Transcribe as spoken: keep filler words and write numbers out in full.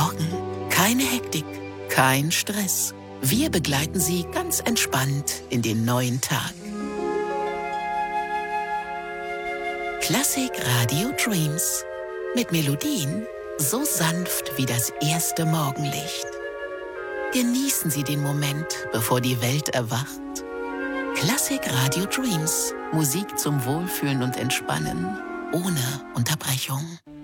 Sorgen, keine Hektik, kein Stress. Wir begleiten Sie ganz entspannt in den neuen Tag. Classic Radio Dreams. Mit Melodien so sanft wie das erste Morgenlicht. Genießen Sie den Moment, bevor die Welt erwacht. Classic Radio Dreams. Musik zum Wohlfühlen und Entspannen. Ohne Unterbrechung.